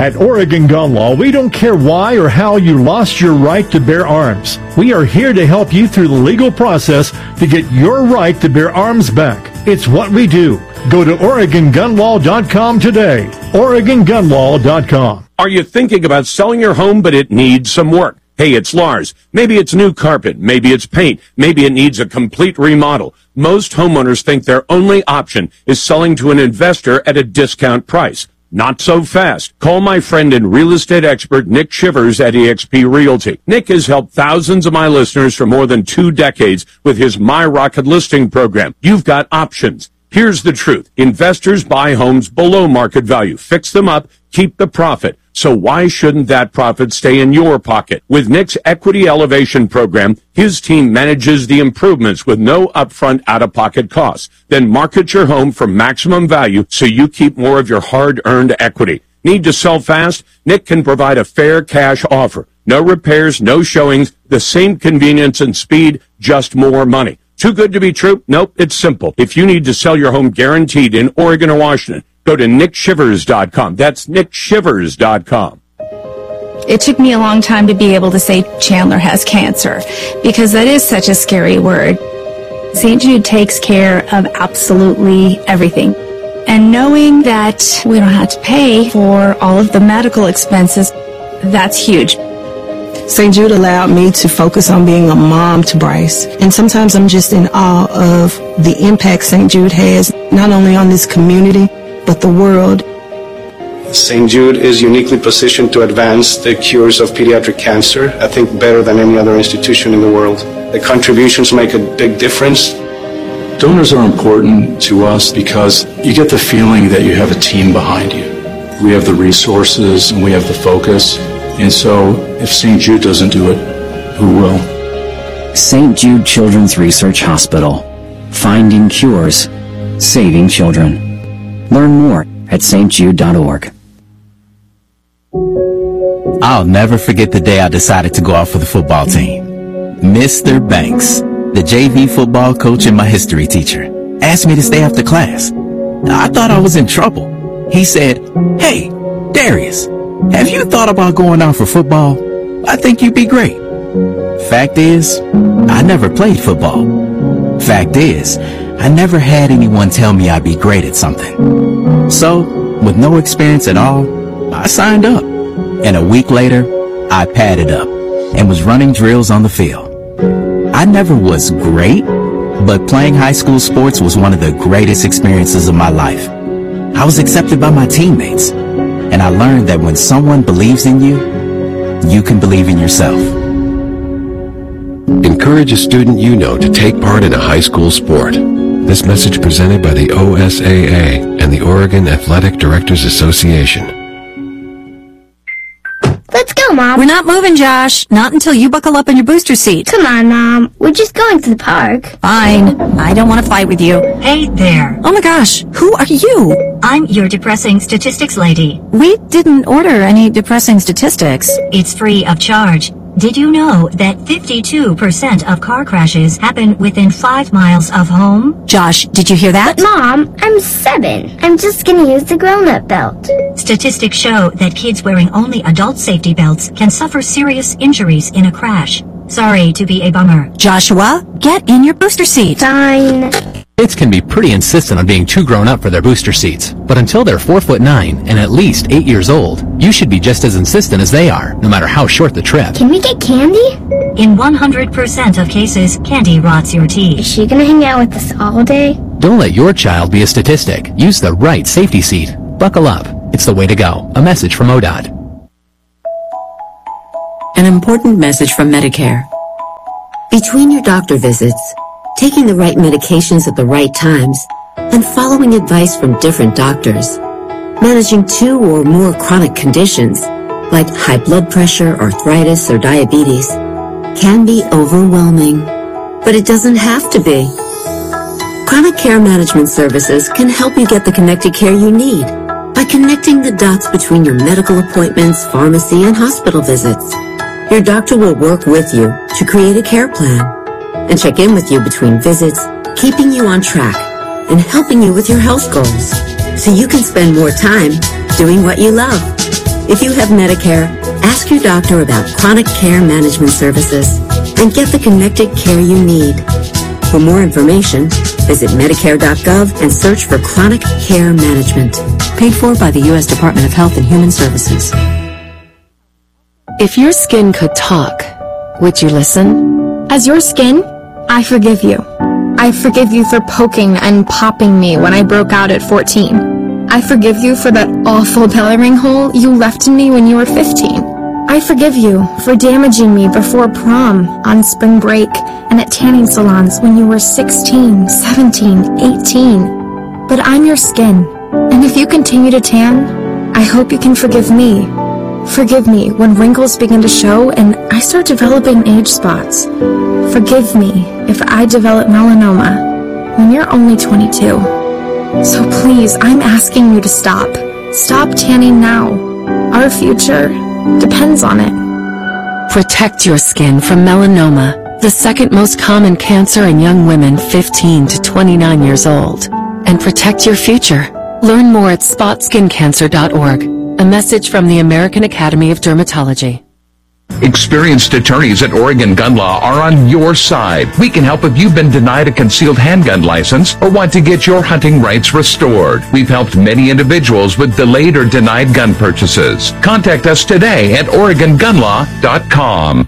At Oregon Gun Law, we don't care why or how you lost your right to bear arms. We are here to help you through the legal process to get your right to bear arms back. It's what we do. Go to OregonGunLaw.com today. OregonGunLaw.com. Are you thinking about selling your home, but it needs some work? Hey, it's Lars. Maybe it's new carpet. Maybe it's paint. Maybe it needs a complete remodel. Most homeowners think their only option is selling to an investor at a discount price. Not so fast. Call my friend and real estate expert, Nick Shivers at eXp Realty. Nick has helped thousands of my listeners for more than 2 decades with his My Rocket listing program. You've got options. Here's the truth. Investors buy homes below market value, fix them up, keep the profit. So why shouldn't that profit stay in your pocket? With Nick's Equity Elevation program, his team manages the improvements with no upfront out-of-pocket costs. Then market your home for maximum value so you keep more of your hard-earned equity. Need to sell fast? Nick can provide a fair cash offer. No repairs, no showings, the same convenience and speed, just more money. Too good to be true? Nope, it's simple. If you need to sell your home guaranteed in Oregon or Washington, go to NickShivers.com. That's NickShivers.com. It took me a long time to be able to say Chandler has cancer because that is such a scary word. St. Jude takes care of absolutely everything. And knowing that we don't have to pay for all of the medical expenses, that's huge. St. Jude allowed me to focus on being a mom to Bryce. And sometimes I'm just in awe of the impact St. Jude has, not only on this community, but the world. St. Jude is uniquely positioned to advance the cures of pediatric cancer, I think better than any other institution in the world. The contributions make a big difference. Donors are important to us because you get the feeling that you have a team behind you. We have the resources and we have the focus. And so if St. Jude doesn't do it, who will? St. Jude Children's Research Hospital. Finding cures. Saving children. Learn more at stjude.org. I'll never forget the day I decided to go out for the football team. Mr. Banks, the JV football coach and my history teacher, asked me to stay after class. I thought I was in trouble. He said, "Hey, Darius, have you thought about going out for football? I think you'd be great." Fact is, I never played football. Fact is, I never had anyone tell me I'd be great at something. So, with no experience at all, I signed up. And a week later, I padded up and was running drills on the field. I never was great, but playing high school sports was one of the greatest experiences of my life. I was accepted by my teammates, and I learned that when someone believes in you, you can believe in yourself. Encourage a student you know to take part in a high school sport. This message presented by the OSAA and the Oregon Athletic Directors Association. Let's go, Mom. We're not moving, Josh. Not until you buckle up in your booster seat. Come on, Mom. We're just going to the park. Fine. I don't want to fight with you. Hey there. Oh my gosh. Who are you? I'm your depressing statistics lady. We didn't order any depressing statistics. It's free of charge. Did you know that 52% of car crashes happen within 5 miles of home? Josh, did you hear that? But Mom, I'm 7. I'm just gonna use the grown-up belt. Statistics show that kids wearing only adult safety belts can suffer serious injuries in a crash. Sorry to be a bummer. Joshua, get in your booster seat. Fine. Kids can be pretty insistent on being too grown up for their booster seats, but until they're 4'9" and at least 8 years old, you should be just as insistent as they are, no matter how short the trip. Can we get candy? In 100% of cases, candy rots your teeth. Is she gonna hang out with us all day? Don't let your child be a statistic. Use the right safety seat. Buckle up. It's the way to go. A message from ODOT. An important message from Medicare. Between your doctor visits, taking the right medications at the right times, and following advice from different doctors, managing 2 or more chronic conditions, like high blood pressure, arthritis, or diabetes, can be overwhelming. But it doesn't have to be. Chronic Care Management Services can help you get the connected care you need by connecting the dots between your medical appointments, pharmacy, and hospital visits. Your doctor will work with you to create a care plan and check in with you between visits, keeping you on track and helping you with your health goals so you can spend more time doing what you love. If you have Medicare, ask your doctor about chronic care management services and get the connected care you need. For more information, visit Medicare.gov and search for chronic care management. Paid for by the U.S. Department of Health and Human Services. If your skin could talk, would you listen? As your skin, I forgive you. I forgive you for poking and popping me when I broke out at 14. I forgive you for that awful belly ring hole you left in me when you were 15. I forgive you for damaging me before prom, on spring break, and at tanning salons when you were 16, 17, 18. But I'm your skin, and if you continue to tan, I hope you can forgive me. Forgive me when wrinkles begin to show and I start developing age spots. Forgive me if I develop melanoma when you're only 22. So please, I'm asking you to stop. Stop tanning now. Our future depends on it. Protect your skin from melanoma, the second most common cancer in young women 15 to 29 years old. And protect your future. Learn more at spotskincancer.org. A message from the American Academy of Dermatology. Experienced attorneys at Oregon Gun Law are on your side. We can help if you've been denied a concealed handgun license or want to get your hunting rights restored. We've helped many individuals with delayed or denied gun purchases. Contact us today at OregonGunLaw.com.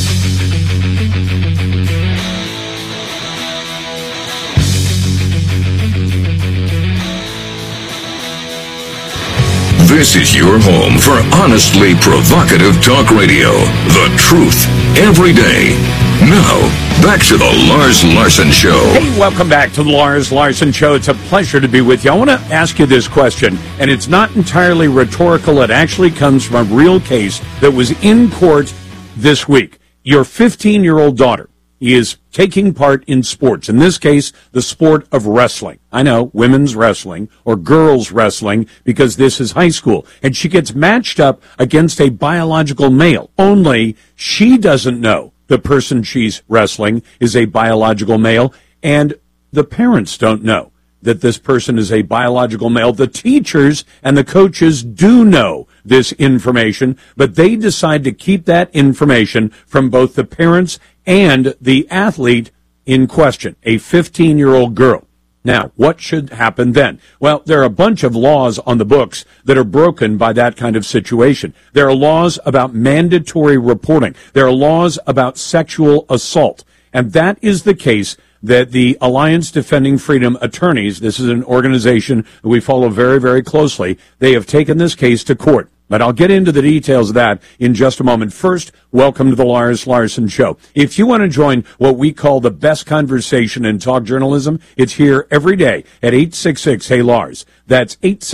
This is your home for honestly provocative talk radio. The truth, every day. Now, back to the Lars Larson Show. Hey, welcome back to the Lars Larson Show. It's a pleasure to be with you. I want to ask you this question, and it's not entirely rhetorical. It actually comes from a real case that was in court this week. Your 15-year-old daughter is taking part in sports, in this case, the sport of wrestling. I know, women's wrestling or girls wrestling, because this is high school. And she gets matched up against a biological male. Only she doesn't know the person she's wrestling is a biological male, and the parents don't know that this person is a biological male. The teachers and the coaches do know this information, but they decide to keep that information from both the parents and the athlete in question, a 15-year-old girl. Now, what should happen then? Well, there are a bunch of laws on the books that are broken by that kind of situation. There are laws about mandatory reporting. There are laws about sexual assault. And that is the case that the Alliance Defending Freedom Attorneys, this is an organization that we follow very, very closely, they have taken this case to court. But I'll get into the details of that in just a moment. First, welcome to the Lars Larson Show. If you want to join what we call the best conversation in talk journalism, it's here every day at 866-HEY-LARS. That's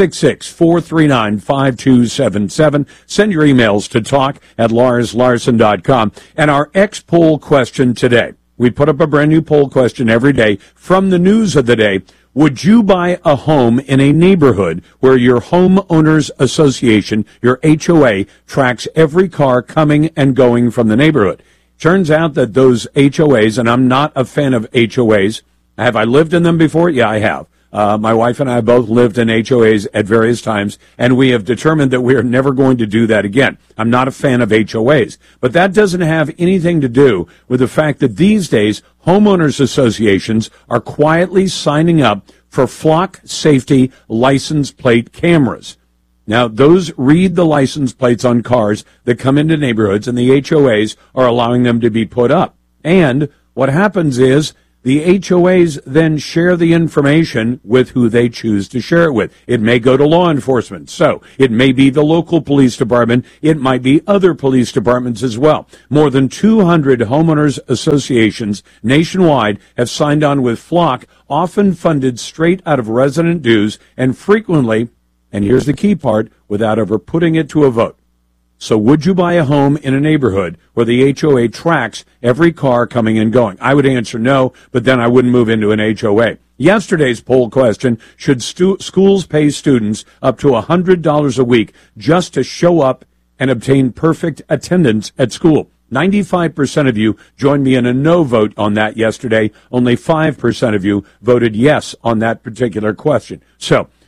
866-439-5277. Send your emails to talk@larslarson.com. And our X-poll question today. We put up a brand new poll question every day from the news of the day. Would you buy a home in a neighborhood where your homeowners association, your HOA, tracks every car coming and going from the neighborhood? Turns out that those HOAs, and I'm not a fan of HOAs. Have I lived in them before? Yeah, I have. My wife and I both lived in HOAs at various times, and we have determined that we are never going to do that again. I'm not a fan of HOAs. But that doesn't have anything to do with the fact that these days homeowners associations are quietly signing up for flock safety license plate cameras. Now, those read the license plates on cars that come into neighborhoods, and the HOAs are allowing them to be put up. And what happens is the HOAs then share the information with who they choose to share it with. It may go to law enforcement, so it may be the local police department. It might be other police departments as well. More than 200 homeowners associations nationwide have signed on with Flock, often funded straight out of resident dues, and frequently, and here's the key part, without ever putting it to a vote. So would you buy a home in a neighborhood where the HOA tracks every car coming and going? I would answer no, but then I wouldn't move into an HOA. Yesterday's poll question, should schools pay students up to $100 a week just to show up and obtain perfect attendance at school? 95% of you joined me in a no vote on that yesterday. Only 5% of you voted yes on that particular question. So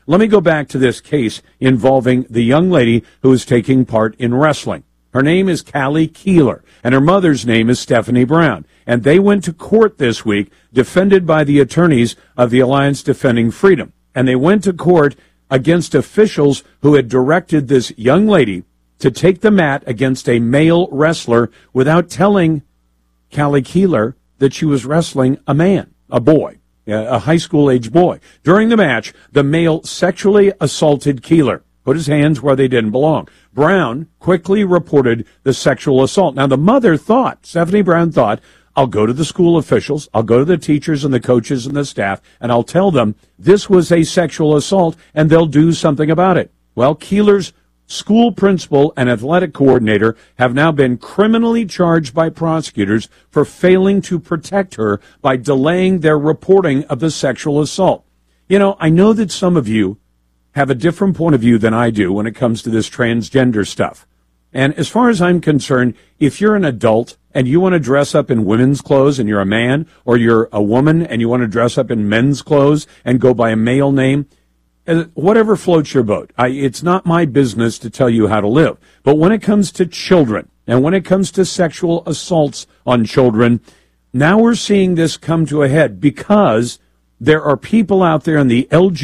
let me go back to this case involving the young lady who is taking part in wrestling. Her name is Callie Keeler, and her mother's name is Stephanie Brown. And they went to court this week, defended by the attorneys of the Alliance Defending Freedom. And they went to court against officials who had directed this young lady to take the mat against a male wrestler without telling Callie Keeler that she was wrestling a man, a boy, a high school-age boy. During the match, the male sexually assaulted Keeler, put his hands where they didn't belong. Brown quickly reported the sexual assault. Now, the mother thought, Stephanie Brown thought, I'll go to the school officials, I'll go to the teachers and the coaches and the staff, and I'll tell them this was a sexual assault, and they'll do something about it. Well, Keeler's school principal and athletic coordinator have now been criminally charged by prosecutors for failing to protect her by delaying their reporting of the sexual assault. You know, I know that some of you have a different point of view than I do when it comes to this transgender stuff. And as far as I'm concerned, if you're an adult and you want to dress up in women's clothes and you're a man, or you're a woman and you want to dress up in men's clothes and go by a male name, whatever floats your boat. It's not my business to tell you how to live. But when it comes to children and when it comes to sexual assaults on children, now we're seeing this come to a head because there are people out there in the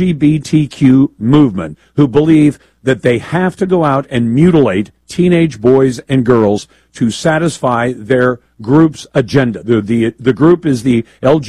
LGBTQ movement who believe that they have to go out and mutilate teenage boys and girls to satisfy their group's agenda. The group is the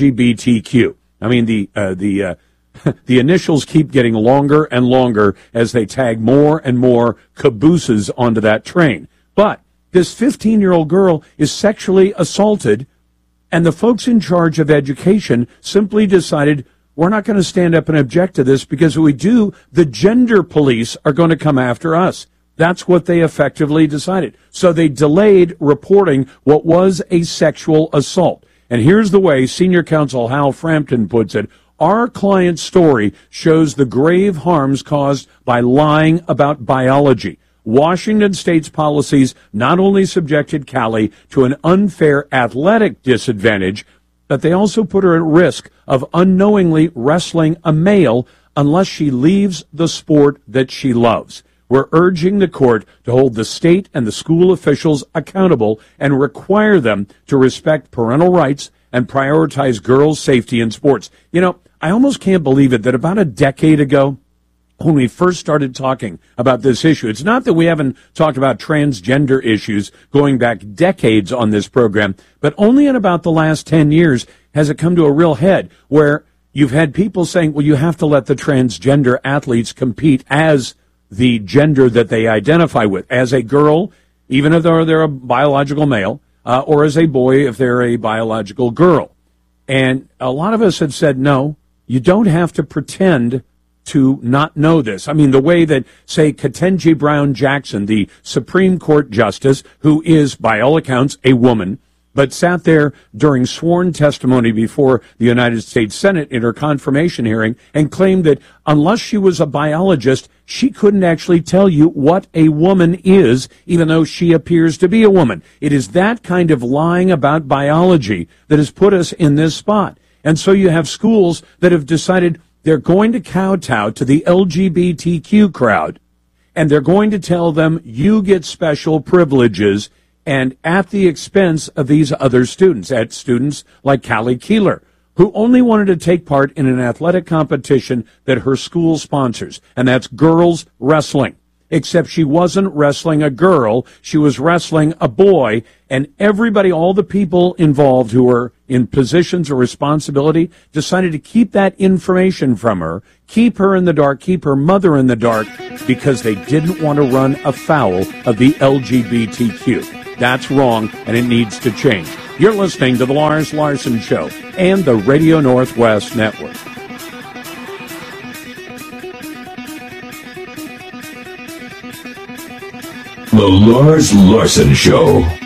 LGBTQ. I mean, the initials keep getting longer and longer as they tag more and more cabooses onto that train. But this 15-year-old girl is sexually assaulted, and the folks in charge of education simply decided, we're not going to stand up and object to this, because if we do, the gender police are going to come after us. That's what they effectively decided. So they delayed reporting what was a sexual assault. And here's the way senior counsel Hal Frampton puts it. Our client's story shows the grave harms caused by lying about biology. Washington State's policies not only subjected Callie to an unfair athletic disadvantage, but they also put her at risk of unknowingly wrestling a male unless she leaves the sport that she loves. We're urging the court to hold the state and the school officials accountable and require them to respect parental rights and prioritize girls' safety in sports. You know, I almost can't believe it that about a decade ago, when we first started talking about this issue, it's not that we haven't talked about transgender issues going back decades on this program, but only in about the last 10 years has it come to a real head where you've had people saying, well, you have to let the transgender athletes compete as the gender that they identify with, as a girl, even if they're a biological male, or as a boy if they're a biological girl. And a lot of us have said, no, you don't have to pretend to not know this. I mean, the way that, say, Ketanji Brown Jackson, the Supreme Court Justice, who is, by all accounts, a woman, but sat there during sworn testimony before the United States Senate in her confirmation hearing and claimed that unless she was a biologist, she couldn't actually tell you what a woman is, even though she appears to be a woman. It is that kind of lying about biology that has put us in this spot. And so you have schools that have decided they're going to kowtow to the LGBTQ crowd, and they're going to tell them you get special privileges, and at the expense of these other students, at students like Callie Keeler, who only wanted to take part in an athletic competition that her school sponsors, and that's girls wrestling. Except she wasn't wrestling a girl, she was wrestling a boy, and everybody, all the people involved who were in positions of responsibility, decided to keep that information from her, keep her in the dark, keep her mother in the dark, because they didn't want to run afoul of the LGBTQ. That's wrong, and it needs to change. You're listening to The Lars Larson Show and the Radio Northwest Network. The Lars Larson Show.